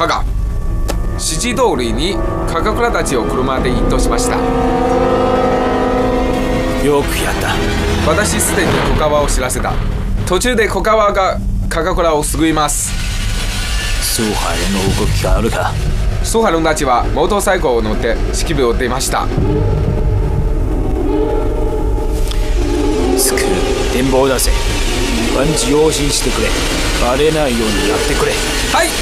加賀。指示通りに高倉たちを車で引導しました。 よくやった。 私すでに小川を知らせた。途中で小川が高倉を救います。 蘇海の動きがあるか。 蘇海龍たちはモーターサイクルを乗って指揮部を出ました。 スクー電報を出せ。万事用心してくれ。バレないようにやってくれ。 はい。